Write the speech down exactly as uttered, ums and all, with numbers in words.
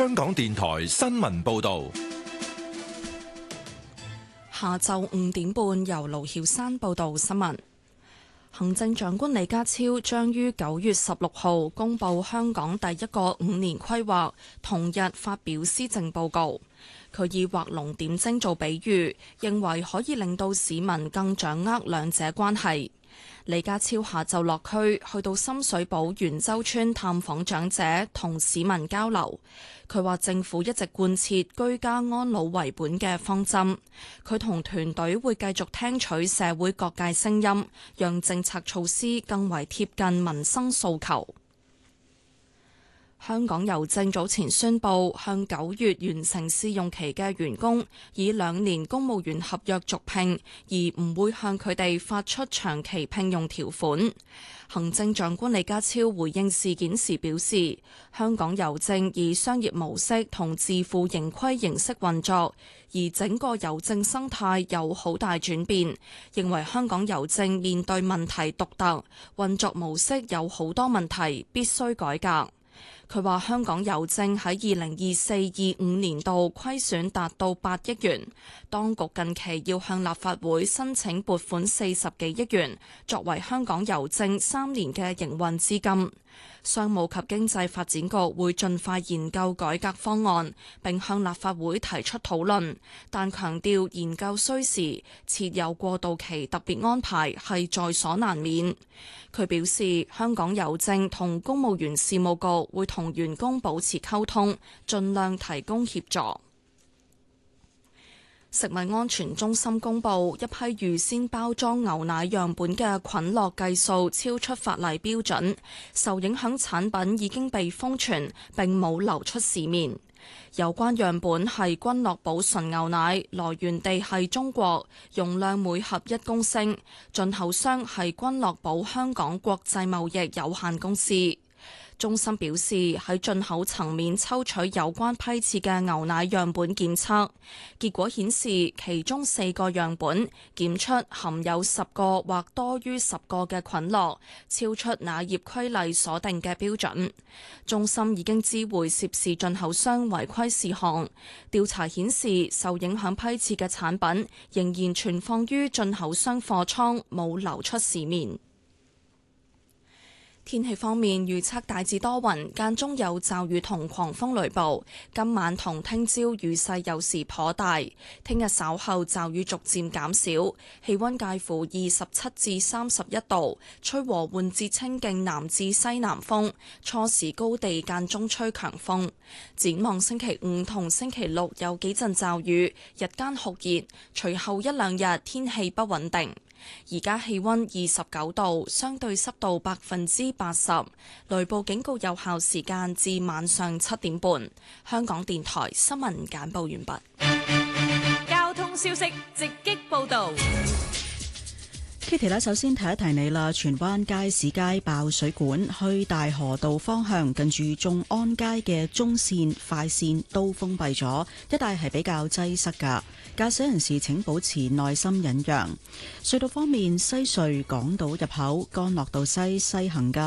香港電台新聞報道。 下晝五點半，由盧曉珊報道新聞。行政長官李家超將於九月十六號公布香港第一個五年規劃，同日發表施政報告。佢以畫龍點睛做比喻，認為可以令到市民更掌握兩者關係。李家超下晝落區，去到深水埗元洲村探訪長者，同市民交流。佢話政府一直貫徹居家安老為本嘅方針，佢同團隊會繼續聽取社會各界聲音，讓政策措施更為貼近民生訴求。香港郵政早前宣布，向九月完成試用期嘅員工以兩年公務員合約續聘，而唔會向佢哋發出長期聘用條款。行政長官李家超回應事件時表示，香港郵政以商業模式同自負盈虧形式運作，而整個郵政生態有好大轉變，認為香港郵政面對問題獨特，運作模式有好多問題，必須改革。佢話香港郵政喺二零二四二五年度虧損達到八億元，當局近期要向立法會申請撥款四十幾億元，作為香港郵政三年嘅營運資金。商務及經濟發展局會盡快研究改革方案，並向立法會提出討論，但強調研究需時，設有過渡期特別安排係在所難免。佢表示，香港郵政同公務員事務局會同員工保持溝通，盡量提供協助。食物安全中心公布，一批預先包裝牛奶樣本嘅菌落計數超出法例標準，受影響產品已經被封存並冇流出市面。有關樣本係君樂寶純牛奶，來源地係中國，容量每盒一公升，進口商係君樂寶香港國際貿易有限公司。中心表示，喺進口層面抽取有關批次嘅牛奶樣本檢測，結果顯示其中四個樣本檢出含有十個或多於十個嘅菌落，超出奶業規例所定嘅標準。中心已經知會涉事進口商違規事項，調查顯示受影響批次嘅產品仍然存放於進口商貨倉，冇流出市面。天氣方面，預測大致多雲，間中有驟雨同狂風雷暴。今晚同聽朝雨勢有時頗大，聽日稍後驟雨逐漸減少，氣溫介乎二十七至三十一度，吹和緩至清勁南至西南風，初時高地間中吹強風。展望星期五同星期六有幾陣驟雨，日間酷熱，隨後一兩日天氣不穩定。而家氣溫二十九度，相對濕度百分之八十，雷暴警告有效時間至晚上七點半。香港電台新聞簡報完畢。 交通消息直擊報道。 Kitty 咧，首先提一提你啦，荃灣街市街爆水管，去大河道方向近住眾安街嘅中線快線都封閉咗，一帶係比較擠塞噶，駕駛人士請保持耐心忍讓。隧道方面，西隧港島入口干諾道西西行嘅